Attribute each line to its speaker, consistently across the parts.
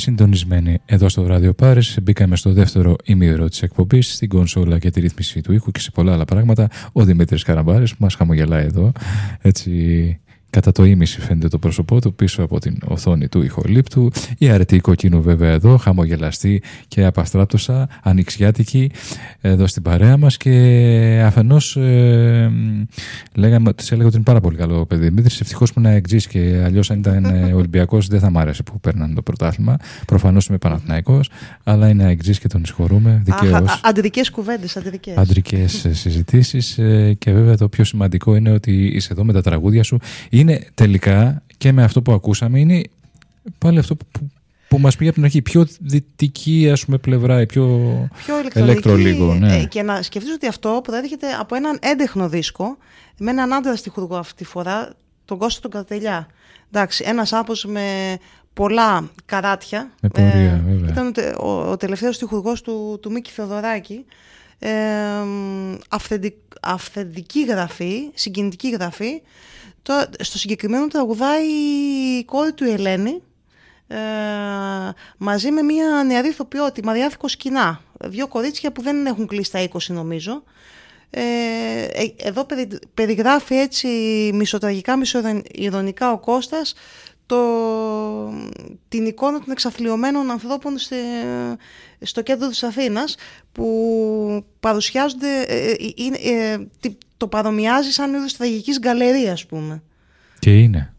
Speaker 1: συντονισμένοι εδώ στο Ράδιο Πάρις. Μπήκαμε στο δεύτερο ημίωρο της εκπομπής, στην κονσόλα και τη ρύθμιση του ήχου και σε πολλά άλλα πράγματα. Ο Δημήτρης Καραμπάρης που μας χαμογελάει εδώ, έτσι κατά το ίμιση φαίνεται το πρόσωπό του πίσω από την οθόνη του ηχολήπτου. Η αρετή κοκκίνου βέβαια εδώ, χαμογελαστή και απαστράπτωσα, ανοιξιάτικη εδώ στην παρέα μας. Και αφενός της έλεγα ότι είναι πάρα πολύ καλό παιδί Δημήτρης. Ευτυχώς που είναι εξής, και αλλιώς αν ήταν Ολυμπιακός δεν θα μ' άρεσε που παίρνανε το πρωτάθλημα. Προφανώς είμαι Παναθηναϊκός, αλλά είναι εξής και τον συγχωρούμε δικαίως.
Speaker 2: Αντρικές κουβέντες,
Speaker 1: αντρικές συζητήσεις. Και βέβαια το πιο σημαντικό είναι ότι είσαι εδώ με τα τραγούδια σου. Είναι τελικά και με αυτό που ακούσαμε, είναι πάλι αυτό που μας πήγε από την αρχή, πιο δυτική ας πούμε πλευρά, η πιο ηλεκτρολίγο. Ναι.
Speaker 2: Και να σκεφτείς ότι αυτό προέρχεται από έναν έντεχνο δίσκο με έναν άντρα στιχουργό αυτή τη φορά, τον Κώστα τον Καρτελιά. Εντάξει, ένας άνθρωπος με πολλά καράτια.
Speaker 1: Με πορεία, βέβαια.
Speaker 2: Ήταν ο τελευταίος στιχουργός του Μίκη Θεοδωράκη. Αυθεντική γραφή, συγκινητική γραφή. Στο συγκεκριμένο τραγουδάει η κόρη του η Ελένη, μαζί με μια νεαρή ηθοποιό, τη Μαριάθικο Σκηνά. Δύο κορίτσια που δεν έχουν κλείσει τα 20 νομίζω. Εδώ περιγράφει έτσι μισοτραγικά, μισοειρωνικά ο Κώστας την εικόνα των εξαθλιωμένων ανθρώπων στο κέντρο της Αθήνας, που παρουσιάζονται, το παρομοιάζει σαν είδος τραγικής γκαλερίας, ας πούμε.
Speaker 1: Και είναι.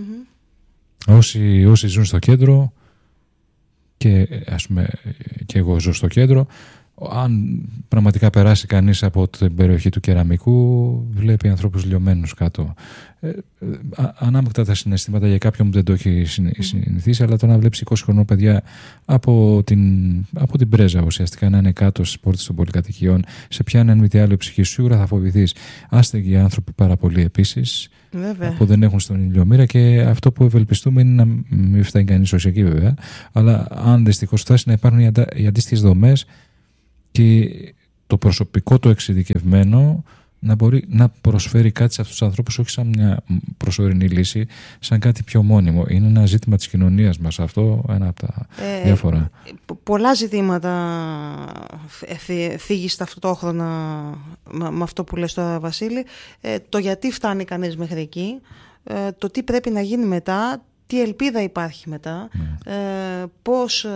Speaker 1: Όσοι ζουν στο κέντρο, και ας πούμε και εγώ ζω στο κέντρο, αν πραγματικά περάσει κανείς από την περιοχή του Κεραμικού, βλέπει ανθρώπους λιωμένους κάτω. Ανάμεικτα τα συναισθήματα για κάποιον που δεν το έχει συνηθίσει, αλλά το να βλέπεις 20 χρονών παιδιά από την πρέζα ουσιαστικά να είναι κάτω στις πόρτες των πολυκατοικιών, σε πιάνει αν μη τι άλλο η ψυχή σου, σίγουρα θα φοβηθείς. Άστεγοι άνθρωποι πάρα πολλοί επίσης, που δεν έχουν στον ηλιομήρα, και αυτό που ευελπιστούμε είναι να μην φτάνει κανείς ως εκεί βέβαια, αλλά αν δυστυχώς φτάσει να υπάρχουν οι αντίστοιχες δομές και το προσωπικό το εξειδικευμένο να μπορεί να προσφέρει κάτι σε αυτούς τους ανθρώπους, όχι σαν μια προσωρινή λύση, σαν κάτι πιο μόνιμο. Είναι ένα ζήτημα της κοινωνίας μας αυτό, ένα από τα διάφορα.
Speaker 2: Πολλά ζητήματα θίγεις ταυτόχρονα με αυτό που λες τώρα, Βασίλη. Το γιατί φτάνει κανείς μέχρι εκεί, το τι πρέπει να γίνει μετά, τι ελπίδα υπάρχει μετά, πώς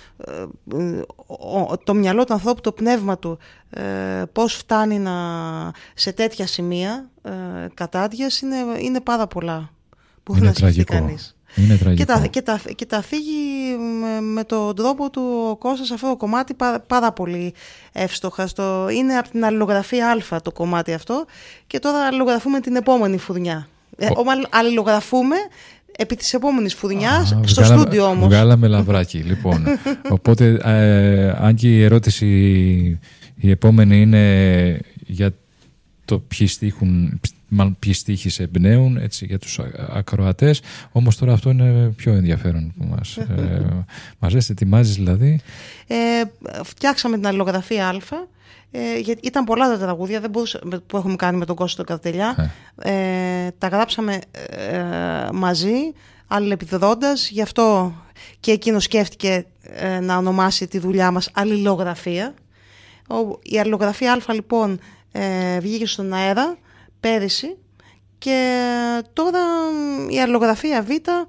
Speaker 2: το μυαλό του ανθρώπου, το πνεύμα του, πώς φτάνει σε τέτοια σημεία κατάδειας, είναι πάρα πολλά που να σκεφτεί κανείς.
Speaker 1: Είναι τραγικό.
Speaker 2: Και τα θίγει με τον τρόπο του ο Κώστας αυτό το κομμάτι πάρα πολύ εύστοχα. Είναι από την αλληλογραφία Α το κομμάτι αυτό, και τώρα αλληλογραφούμε την επόμενη φουρνιά. Αλληλογραφούμε επί της επόμενης φουρνιάς, στο στούντιο όμως.
Speaker 1: Βγάλαμε λαβράκι, λοιπόν. Οπότε, αν και η ερώτηση η επόμενη είναι για το ποιοι στίχοι σε εμπνέουν, έτσι, για τους ακροατές, όμως τώρα αυτό είναι πιο ενδιαφέρον που μας ετοιμάζεις δηλαδή.
Speaker 2: Φτιάξαμε την αλληλογραφία Α. Γιατί ήταν πολλά τα τραγούδια που έχουμε κάνει με τον Κώστα τον Καρτελιά. Τα γράψαμε μαζί, αλληλεπιδρώντας, γι' αυτό και εκείνο σκέφτηκε να ονομάσει τη δουλειά μας αλληλογραφία. Η αλληλογραφία Α λοιπόν βγήκε στον αέρα πέρυσι, και τώρα η αλληλογραφία Β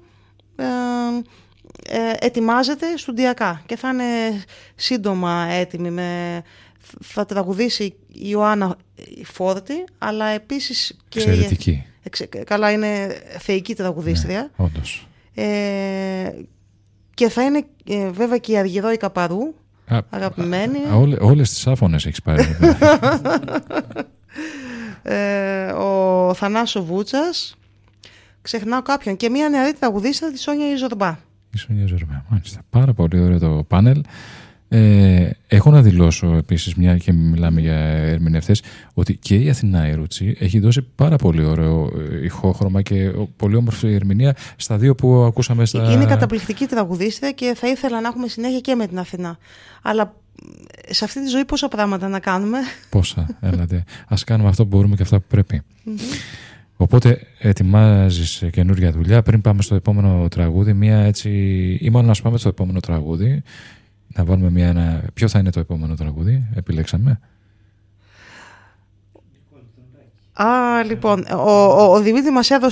Speaker 2: ετοιμάζεται στουντιακά και θα είναι σύντομα έτοιμη. Θα τραγουδήσει η Ιωάννα Φόρτη, αλλά επίσης και
Speaker 1: εξαιρετική.
Speaker 2: Καλά, είναι θεϊκή τραγουδίστρια.
Speaker 1: Ναι, όντως.
Speaker 2: Και θα είναι βέβαια και η Αργυρό η Καπαρού, αγαπημένη.
Speaker 1: Όλες τις άφωνες έχεις πάρει.
Speaker 2: Ο Θανάσο Βούτσας, ξεχνάω κάποιον, και μια νεαρή τραγουδίστρια, τη Σόνια Ιζορμπά.
Speaker 1: Η Σόνια Ιζορμπά, μάλιστα. Πάρα πολύ ωραίο το πάνελ. Έχω να δηλώσω επίσης, μια και μιλάμε για ερμηνευτές, ότι και η Αθηνά η Ρούτσι έχει δώσει πάρα πολύ ωραίο ηχόχρωμα και πολύ όμορφη ερμηνεία στα δύο που ακούσαμε
Speaker 2: Είναι καταπληκτική τραγουδίστρια και θα ήθελα να έχουμε συνέχεια και με την Αθηνά. Αλλά σε αυτή τη ζωή πόσα πράγματα να κάνουμε.
Speaker 1: Πόσα, έλατε. Ας κάνουμε αυτό που μπορούμε και αυτά που πρέπει. Οπότε ετοιμάζεις καινούργια δουλειά. Πριν πάμε στο επόμενο τραγούδι, μία έτσι, ή μάλλον να σου πάμε στο επόμενο τραγούδι, να βάλουμε ποιο θα είναι το επόμενο τραγούδι, επιλέξαμε.
Speaker 2: Λοιπόν, ο Δημήτρη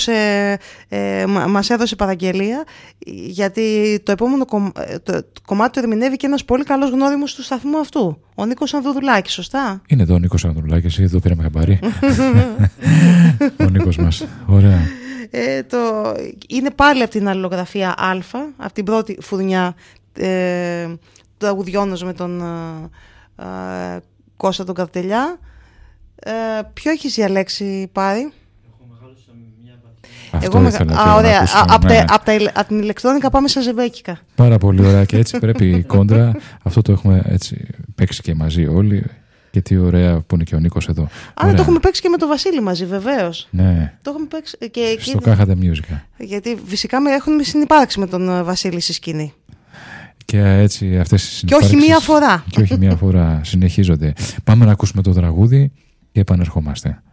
Speaker 2: μας έδωσε παραγγελία, γιατί το επόμενο κομμάτι το ερμηνεύει και ένας πολύ καλός γνώριμος του σταθμού αυτού, ο Νίκος Ανδρουλάκης, σωστά?
Speaker 1: Είναι εδώ ο Νίκος Ανδρουλάκης, εδώ πήραμε χαμπάρι. Ο Νίκος μας, ωραία.
Speaker 2: Είναι πάλι από την αλληλογραφία Α, από την πρώτη φουρνιά του τραγουδιώνος με τον Κώστα τον Καρτελιά. Ποιο έχεις διαλέξει, Πάρη?
Speaker 1: Αυτό ήθελα
Speaker 2: ωραία. Από την ηλεκτρόνικα πάμε στα ζεμπέκικα.
Speaker 1: Πάρα πολύ ωραία, και έτσι πρέπει η κόντρα. Αυτό το έχουμε έτσι παίξει και μαζί όλοι. Και τι ωραία που είναι και ο Νίκος εδώ.
Speaker 2: Το έχουμε παίξει και με τον Βασίλη μαζί, βεβαίως.
Speaker 1: Ναι.
Speaker 2: Το έχουμε παίξει και
Speaker 1: στο Κάχατε Music.
Speaker 2: Γιατί φυσικά έχουμε συνυπάρξει με τον Βασίλη στη σκηνή.
Speaker 1: Και έτσι αυτές οι συνυπάρξεις.
Speaker 2: Και όχι μία φορά.
Speaker 1: Και όχι μία φορά συνεχίζονται. Πάμε να ακούσουμε το τραγούδι και επανερχόμαστε.